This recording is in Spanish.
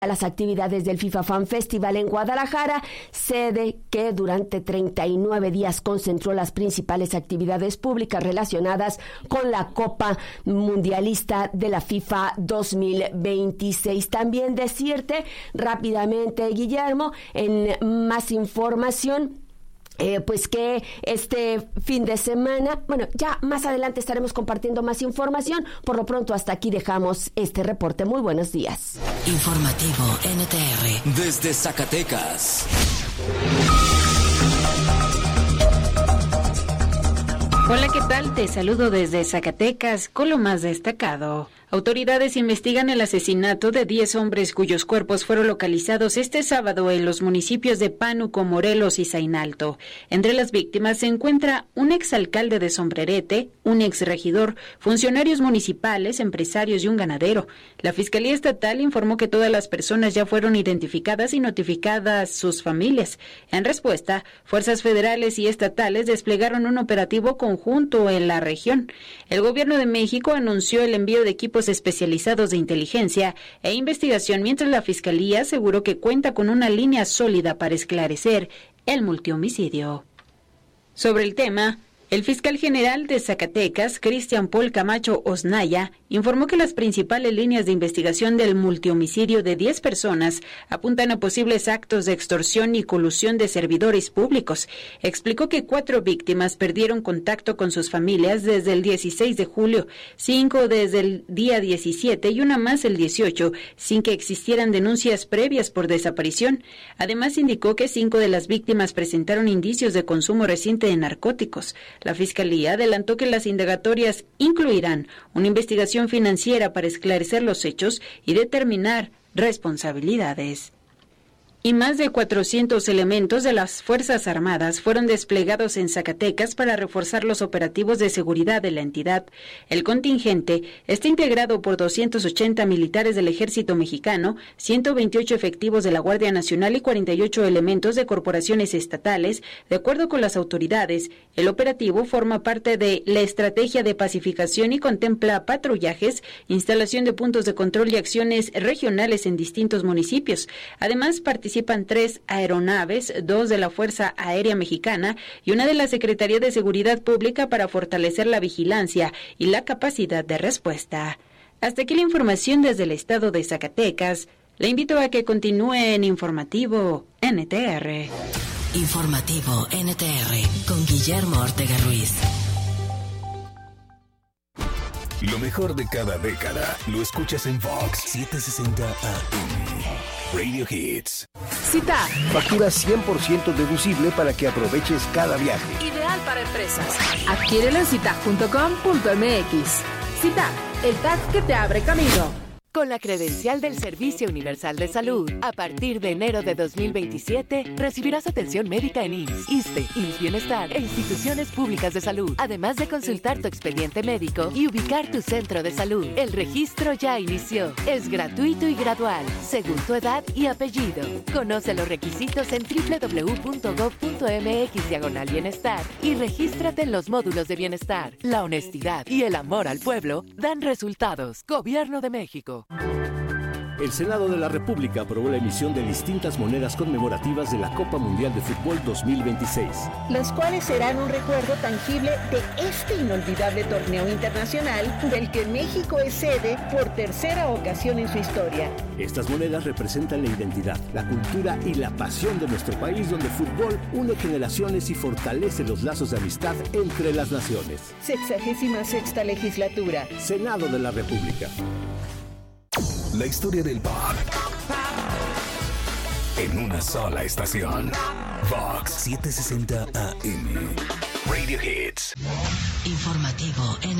a las actividades del FIFA Fan Festival en Guadalajara, sede que durante 39 días concentró las principales actividades públicas relacionadas con la Copa Mundialista de la FIFA 2026. También decirte rápidamente, Guillermo, en más información, pues que este fin de semana, bueno, ya más adelante estaremos compartiendo más información. Por lo pronto, hasta aquí dejamos este reporte. Muy buenos días. Informativo NTR desde Zacatecas. Hola, ¿qué tal? Te saludo desde Zacatecas con lo más destacado. Autoridades investigan el asesinato de 10 hombres cuyos cuerpos fueron localizados este sábado en los municipios de Pánuco, Morelos y Zainalto. Entre las víctimas se encuentra un exalcalde de Sombrerete, un exregidor, funcionarios municipales, empresarios y un ganadero. La Fiscalía Estatal informó que todas las personas ya fueron identificadas y notificadas sus familias. En respuesta, fuerzas federales y estatales desplegaron un operativo conjunto en la región. El Gobierno de México anunció el envío de equipos especializados de inteligencia e investigación, mientras la Fiscalía aseguró que cuenta con una línea sólida para esclarecer el multihomicidio. Sobre el tema, el fiscal general de Zacatecas, Cristian Paul Camacho Osnaya, informó que las principales líneas de investigación del multihomicidio de 10 personas apuntan a posibles actos de extorsión y colusión de servidores públicos. Explicó que 4 víctimas perdieron contacto con sus familias desde el 16 de julio, 5 desde el día 17 y una más el 18, sin que existieran denuncias previas por desaparición. Además, indicó que 5 de las víctimas presentaron indicios de consumo reciente de narcóticos. La Fiscalía adelantó que las indagatorias incluirán una investigación financiera para esclarecer los hechos y determinar responsabilidades. Y más de 400 elementos de las Fuerzas Armadas fueron desplegados en Zacatecas para reforzar los operativos de seguridad de la entidad. El contingente está integrado por 280 militares del Ejército Mexicano, 128 efectivos de la Guardia Nacional y 48 elementos de corporaciones estatales. De acuerdo con las autoridades, el operativo forma parte de la estrategia de pacificación y contempla patrullajes, instalación de puntos de control y acciones regionales en distintos municipios. Además, participan 3 aeronaves, 2 de la Fuerza Aérea Mexicana y una de la Secretaría de Seguridad Pública para fortalecer la vigilancia y la capacidad de respuesta. Hasta aquí la información desde el estado de Zacatecas. Le invito a que continúe en Informativo NTR. Informativo NTR con Guillermo Ortega Ruiz. Lo mejor de cada década lo escuchas en Vox 760 AM. Radio Hits. Cita. Factura 100% deducible para que aproveches cada viaje. Ideal para empresas. Adquiérelo en cita.com.mx. Cita, el tag que te abre camino. Con la credencial del Servicio Universal de Salud, a partir de enero de 2027, recibirás atención médica en IMSS, ISSSTE, IMSS Bienestar e instituciones públicas de salud, además de consultar tu expediente médico y ubicar tu centro de salud. El registro ya inició. Es gratuito y gradual, según tu edad y apellido. Conoce los requisitos en www.gov.mx/bienestar y regístrate en los módulos de bienestar. La honestidad y el amor al pueblo dan resultados. Gobierno de México. El Senado de la República aprobó la emisión de distintas monedas conmemorativas de la Copa Mundial de Fútbol 2026. Las cuales serán un recuerdo tangible de este inolvidable torneo internacional del que México es sede por tercera ocasión en su historia. Estas monedas representan la identidad, la cultura y la pasión de nuestro país, donde el fútbol une generaciones y fortalece los lazos de amistad entre las naciones. 66ª legislatura. Senado de la República. La historia del pop en una sola estación. Vox 760 AM. Radio Hits. Informativo